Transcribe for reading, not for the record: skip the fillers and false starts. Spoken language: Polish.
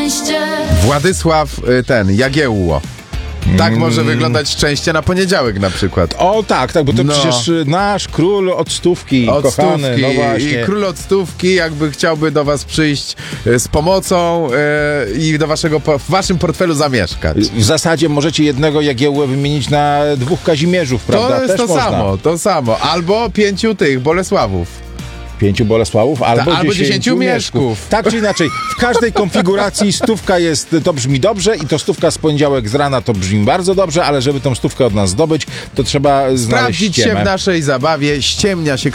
szczęście. Władysław Jagiełło. Tak może wyglądać szczęście na poniedziałek na przykład. O tak, bo to przecież nasz król od stówki, kochany. No właśnie. I król od stówki jakby chciałby do was przyjść z pomocą i do w waszym portfelu zamieszkać. W zasadzie możecie jednego Jagiełłę wymienić na 2 Kazimierzów, prawda? To jest Też można. to samo. Albo 5 Bolesławów. 5 Bolesławów albo 10 Mieszków. Tak czy inaczej, w każdej konfiguracji stówka to brzmi dobrze i to stówka z poniedziałek z rana to brzmi bardzo dobrze, ale żeby tą stówkę od nas zdobyć, to trzeba znaleźć sprawdzić ściemę. się w naszej zabawie, ściemnia się